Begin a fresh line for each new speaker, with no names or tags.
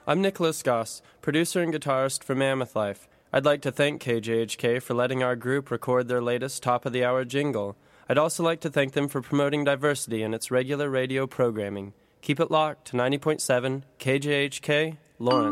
I'm Nicholas Goss, producer and guitarist for Mammoth Life. I'd like to thank KJHK for letting our group record their latest top-of-the-hour jingle. I'd also like to thank them for promoting diversity in its regular radio programming. Keep it locked to 90.7 KJHK, Lawrence.